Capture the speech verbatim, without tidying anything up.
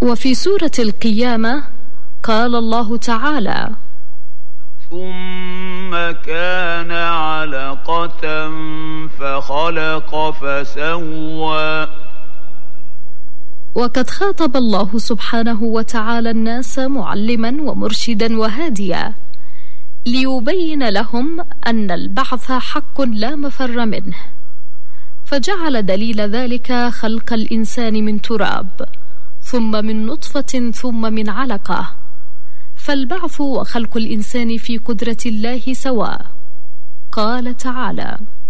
وفي سورة القيامة قال الله تعالى: ثم كان علقة فخلق فسوى. وقد خاطب الله سبحانه وتعالى الناس معلما ومرشدا وهاديا ليبين لهم أن البعث حق لا مفر منه، فجعل دليل ذلك خلق الإنسان من تراب ثم من نطفة ثم من علقة، فالبعث وخلق الإنسان في قدرة الله سواء. قال تعالى: